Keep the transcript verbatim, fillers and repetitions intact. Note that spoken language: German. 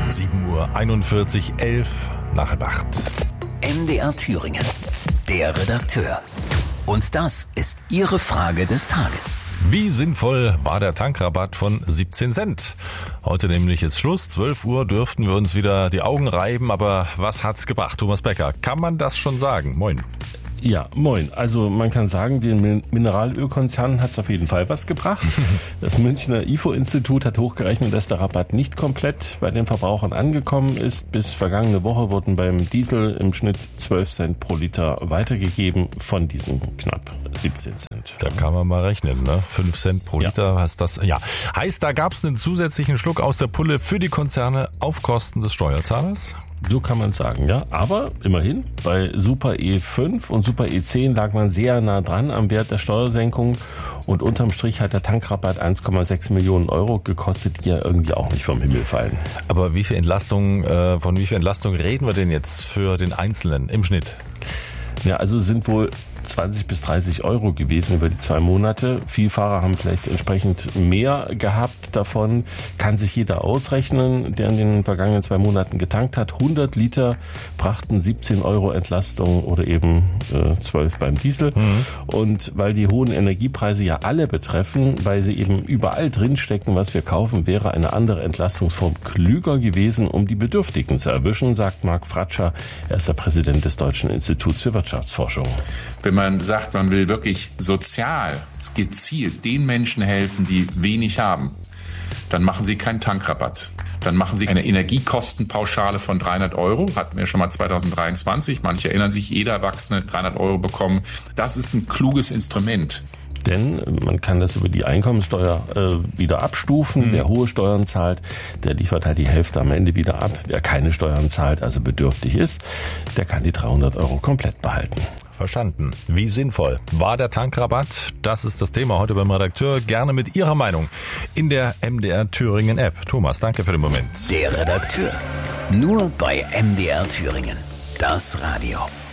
sieben Uhr einundvierzig, elf nach halb acht. M D R Thüringen, der Redakteur. Und das ist Ihre Frage des Tages. Wie sinnvoll war der Tankrabatt von siebzehn Cent? Heute nämlich ist Schluss. zwölf Uhr dürften wir uns wieder die Augen reiben. Aber was hat's gebracht? Thomas Becker, kann man das schon sagen? Moin. Ja, moin. Also man kann sagen, den Mineralölkonzernen hat es auf jeden Fall was gebracht. Das Münchner I F O-Institut hat hochgerechnet, dass der Rabatt nicht komplett bei den Verbrauchern angekommen ist. Bis vergangene Woche wurden beim Diesel im Schnitt zwölf Cent pro Liter weitergegeben von diesen knapp siebzehn Cent. Da kann man mal rechnen, ne? fünf Cent pro Ja. Liter, was das? Ja. Heißt, da gab es einen zusätzlichen Schluck aus der Pulle für die Konzerne auf Kosten des Steuerzahlers? So kann man sagen, ja. Aber immerhin, bei Super E fünf und Super E zehn lag man sehr nah dran am Wert der Steuersenkung. Und unterm Strich hat der Tankrabatt eins Komma sechs Millionen Euro gekostet, die ja irgendwie auch nicht vom Himmel fallen. Aber wie viel Entlastung, äh, von wie viel Entlastung reden wir denn jetzt für den Einzelnen im Schnitt? Ja, also sind wohl zwanzig bis dreißig Euro gewesen über die zwei Monate. Vielfahrer haben vielleicht entsprechend mehr gehabt davon. Kann sich jeder ausrechnen, der in den vergangenen zwei Monaten getankt hat. hundert Liter brachten siebzehn Euro Entlastung oder eben äh, zwölf beim Diesel. Mhm. Und weil die hohen Energiepreise ja alle betreffen, weil sie eben überall drinstecken, was wir kaufen, wäre eine andere Entlastungsform klüger gewesen, um die Bedürftigen zu erwischen, sagt Marc Fratscher. Er ist der Präsident des Deutschen Instituts für Wirtschaftsforschung. Wenn man sagt, man will wirklich sozial, gezielt den Menschen helfen, die wenig haben, dann machen Sie keinen Tankrabatt. Dann machen Sie eine Energiekostenpauschale von dreihundert Euro. Hatten wir schon mal zwanzig dreiundzwanzig. Manche erinnern sich, jeder Erwachsene dreihundert Euro bekommen. Das ist ein kluges Instrument. Denn man kann das über die Einkommensteuer äh, wieder abstufen. Mhm. Wer hohe Steuern zahlt, der liefert halt die Hälfte am Ende wieder ab. Wer keine Steuern zahlt, also bedürftig ist, der kann die dreihundert Euro komplett behalten. Verstanden. Wie sinnvoll war der Tankrabatt? Das ist das Thema heute beim Redakteur. Gerne mit Ihrer Meinung in der M D R Thüringen App. Thomas, danke für den Moment. Der Redakteur. Nur bei M D R Thüringen. Das Radio.